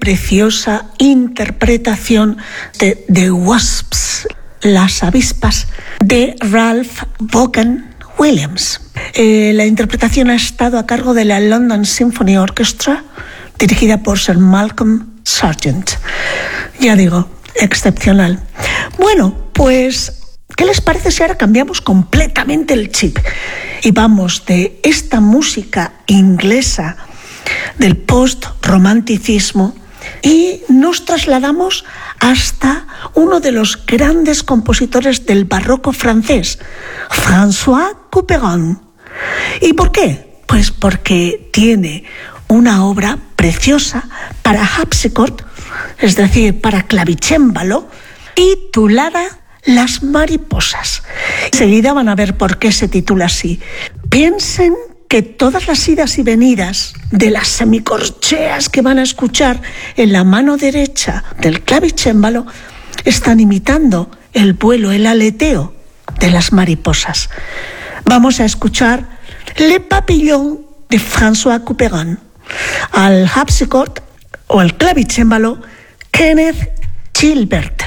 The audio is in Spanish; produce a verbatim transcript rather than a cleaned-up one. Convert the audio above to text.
preciosa interpretación de The Wasps, las avispas, de Ralph Vaughan Williams. Eh, la interpretación ha estado a cargo de la London Symphony Orchestra, dirigida por Sir Malcolm Sargent. Ya digo, excepcional. Bueno, pues, ¿qué les parece si ahora cambiamos completamente el chip y vamos de esta música inglesa del post-romanticismo y nos trasladamos hasta uno de los grandes compositores del barroco francés, François Couperin? ¿Y por qué? Pues porque tiene una obra preciosa para harpsichord, es decir, para clavicémbalo, titulada Las mariposas. Enseguida van a ver por qué se titula así. Piensen que todas las idas y venidas de las semicorcheas que van a escuchar en la mano derecha del clavicémbalo están imitando el vuelo, el aleteo de las mariposas. Vamos a escuchar Le Papillon de François Couperin, al harpsichord o al clavicémbalo Kenneth Gilbert.